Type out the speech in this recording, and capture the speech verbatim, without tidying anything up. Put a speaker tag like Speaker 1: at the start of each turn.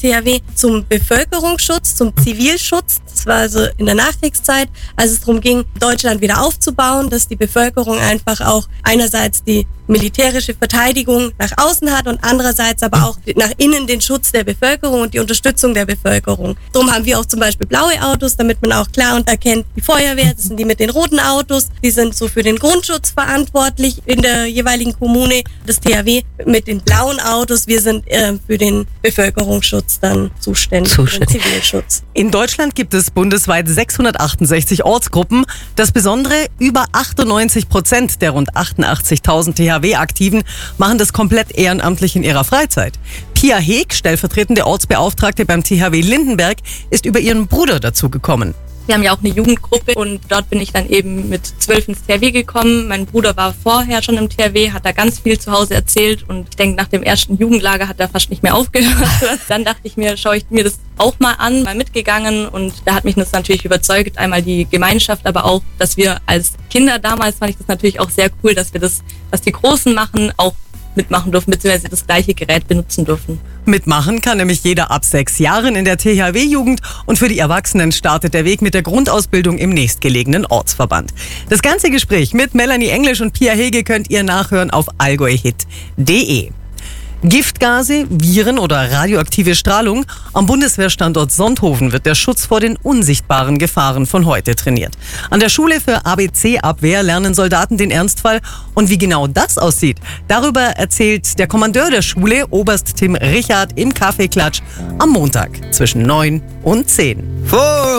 Speaker 1: T H W zum Bevölkerungsschutz, zum Zivilschutz. Das war also in der Nachkriegszeit, als es darum ging, Deutschland wieder aufzubauen, dass die Bevölkerung einfach auch einerseits die militärische Verteidigung nach außen hat und andererseits aber auch nach innen den Schutz der Bevölkerung und die Unterstützung der Bevölkerung. Darum haben wir auch zum Beispiel blaue Autos, damit man auch klar und erkennt, die Feuerwehr, das sind die mit den roten Autos, die sind so für den Grundschutz verantwortlich in der jeweiligen Kommune. Das T H W mit den blauen Autos, wir sind äh, für den Bevölkerungsschutz dann zuständig,
Speaker 2: Zuständig.
Speaker 1: für den Zivilschutz.
Speaker 2: In Deutschland gibt es bundesweit sechshundertachtundsechzig Ortsgruppen. Das Besondere, über achtundneunzig Prozent der rund achtundachtzigtausend T H W-Aktiven machen das komplett ehrenamtlich in ihrer Freizeit. Pia Heeg, stellvertretende Ortsbeauftragte beim T H W Lindenberg, ist über ihren Bruder dazugekommen.
Speaker 3: Wir haben ja auch eine Jugendgruppe und dort bin ich dann eben mit zwölf ins T H W gekommen. Mein Bruder war vorher schon im T H W, hat da ganz viel zu Hause erzählt und ich denke, nach dem ersten Jugendlager hat er fast nicht mehr aufgehört. Dann dachte ich mir, schaue ich mir das auch mal an, mal mitgegangen und da hat mich das natürlich überzeugt. Einmal die Gemeinschaft, aber auch, dass wir als Kinder damals, fand ich das natürlich auch sehr cool, dass wir das, was die Großen machen, auch mitmachen dürfen, beziehungsweise das gleiche Gerät benutzen dürfen.
Speaker 2: Mitmachen kann nämlich jeder ab sechs Jahren in der T H W-Jugend und für die Erwachsenen startet der Weg mit der Grundausbildung im nächstgelegenen Ortsverband. Das ganze Gespräch mit Melanie Englisch und Pia Hege könnt ihr nachhören auf allgäuhit punkt de. Giftgase, Viren oder radioaktive Strahlung. Am Bundeswehrstandort Sonthofen wird der Schutz vor den unsichtbaren Gefahren von heute trainiert. An der Schule für A B C-Abwehr lernen Soldaten den Ernstfall. Und wie genau das aussieht, darüber erzählt der Kommandeur der Schule, Oberst Tim Richard, im Kaffeeklatsch am Montag zwischen neun und zehn.
Speaker 4: Vor